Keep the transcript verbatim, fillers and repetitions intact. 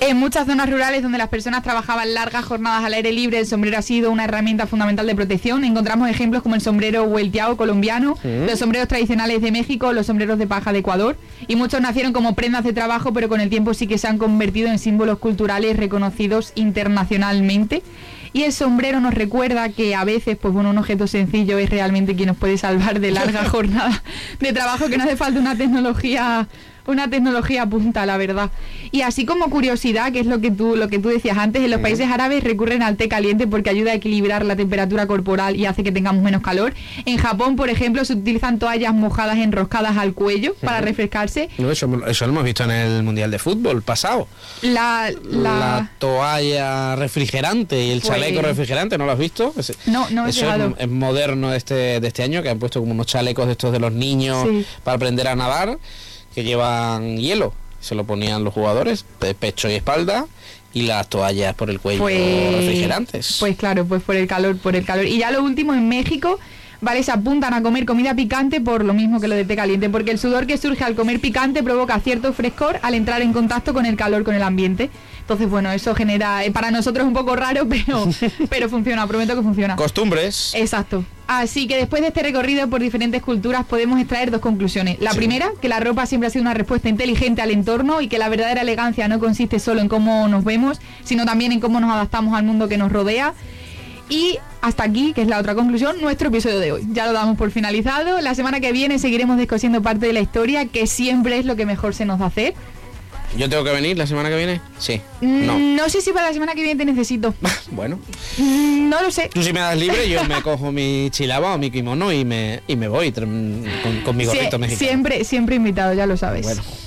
En muchas zonas rurales donde las personas trabajaban largas jornadas al aire libre, el sombrero ha sido una herramienta fundamental de protección. Encontramos ejemplos como el sombrero huelteado colombiano, mm. los sombreros tradicionales de México, los sombreros de paja de Ecuador, y muchos nacieron como prendas de trabajo, pero con el tiempo sí que se han convertido en símbolos culturales reconocidos internacionalmente. Y el sombrero nos recuerda que a veces, pues bueno, un objeto sencillo es realmente quien nos puede salvar de largas jornadas de trabajo, que no hace falta una tecnología... una tecnología punta, la verdad. Y así como curiosidad, que es lo que tú lo que tú decías antes, en los países árabes recurren al té caliente porque ayuda a equilibrar la temperatura corporal y hace que tengamos menos calor. En Japón, por ejemplo, se utilizan toallas mojadas enroscadas al cuello para refrescarse. No, eso, eso lo hemos visto en el Mundial de Fútbol pasado. La, la... la toalla refrigerante y el pues... chaleco refrigerante, ¿no lo has visto? Es, no, no he Eso es, es moderno de este, de este año, que han puesto como unos chalecos de estos de los niños sí. para aprender a nadar, que llevan hielo, se lo ponían los jugadores, de pecho y espalda, y las toallas por el cuello pues, refrigerantes. Pues claro, pues por el calor, por el calor. Y ya lo último, en México, vale, se apuntan a comer comida picante por lo mismo que lo de té caliente, porque el sudor que surge al comer picante provoca cierto frescor al entrar en contacto con el calor, con el ambiente. Entonces, bueno, eso genera, eh, para nosotros es un poco raro, pero, pero funciona, prometo que funciona. Costumbres. Exacto. Así que después de este recorrido por diferentes culturas podemos extraer dos conclusiones. La sí. primera, que la ropa siempre ha sido una respuesta inteligente al entorno y que la verdadera elegancia no consiste solo en cómo nos vemos, sino también en cómo nos adaptamos al mundo que nos rodea. Y hasta aquí, que es la otra conclusión, nuestro episodio de hoy. Ya lo damos por finalizado. La semana que viene seguiremos descosiendo parte de la historia, que siempre es lo que mejor se nos da hacer. ¿Yo tengo que venir la semana que viene? Sí. No. No sé si para la semana que viene te necesito. Bueno. No lo sé. Tú si me das libre, yo me cojo mi chilaba o mi kimono y me, y me voy con, con mi gorrito Sie- mexicano. Siempre, siempre invitado, ya lo sabes. Bueno.